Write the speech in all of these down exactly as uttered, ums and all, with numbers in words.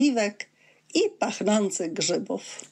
oliwek i pachnących grzybów.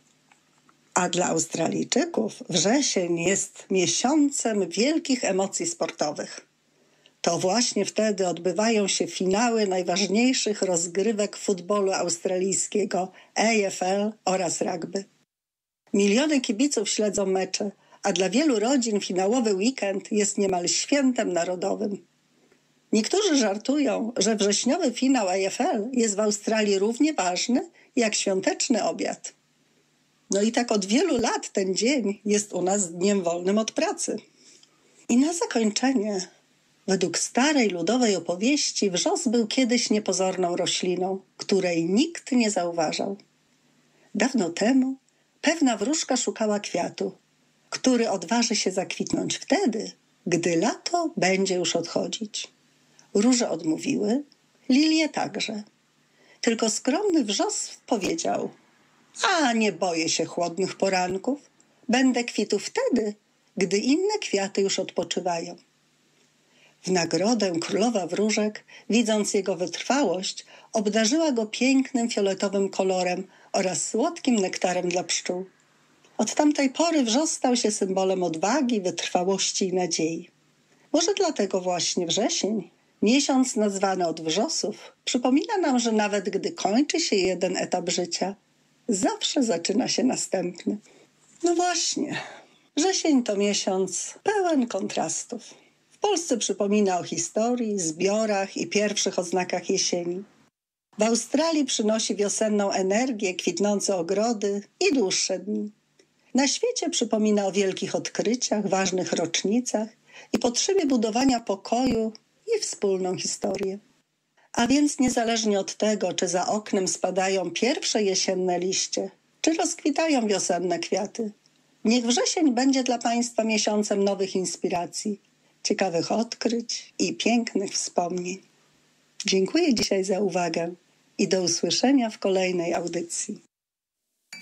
A dla Australijczyków wrzesień jest miesiącem wielkich emocji sportowych. To właśnie wtedy odbywają się finały najważniejszych rozgrywek futbolu australijskiego, A F L oraz rugby. Miliony kibiców śledzą mecze, a dla wielu rodzin finałowy weekend jest niemal świętem narodowym. Niektórzy żartują, że wrześniowy finał A F L jest w Australii równie ważny jak świąteczny obiad. No i tak od wielu lat ten dzień jest u nas dniem wolnym od pracy. I na zakończenie, według starej ludowej opowieści, wrzos był kiedyś niepozorną rośliną, której nikt nie zauważał. Dawno temu pewna wróżka szukała kwiatu, który odważy się zakwitnąć wtedy, gdy lato będzie już odchodzić. Róże odmówiły, lilie także. Tylko skromny wrzos powiedział: a nie boję się chłodnych poranków, będę kwitł wtedy, gdy inne kwiaty już odpoczywają. W nagrodę królowa wróżek, widząc jego wytrwałość, obdarzyła go pięknym fioletowym kolorem oraz słodkim nektarem dla pszczół. Od tamtej pory wrzos stał się symbolem odwagi, wytrwałości i nadziei. Może dlatego właśnie wrzesień, miesiąc nazwany od wrzosów, przypomina nam, że nawet gdy kończy się jeden etap życia, zawsze zaczyna się następny. No właśnie, wrzesień to miesiąc pełen kontrastów. W Polsce przypomina o historii, zbiorach i pierwszych oznakach jesieni. W Australii przynosi wiosenną energię, kwitnące ogrody i dłuższe dni. Na świecie przypomina o wielkich odkryciach, ważnych rocznicach i potrzebie budowania pokoju i wspólną historię. A więc niezależnie od tego, czy za oknem spadają pierwsze jesienne liście, czy rozkwitają wiosenne kwiaty, niech wrzesień będzie dla Państwa miesiącem nowych inspiracji, ciekawych odkryć i pięknych wspomnień. Dziękuję dzisiaj za uwagę i do usłyszenia w kolejnej audycji.